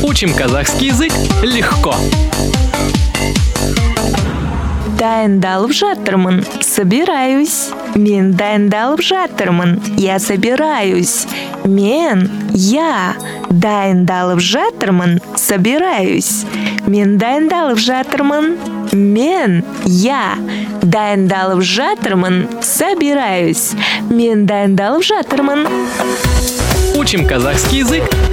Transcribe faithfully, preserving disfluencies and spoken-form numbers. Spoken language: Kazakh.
Учим казахский язык легко. Дайындалып жатырмын, собираюсь. Мен дайындалып жатырмын, я собираюсь. Мен, я, дайындалып жатырмын, собираюсь. Мен дайындалып жатырмын. Мен, я, дайындалып жатырмын, собираюсь. Мен дайындалып жатырмын. Учим казахский язык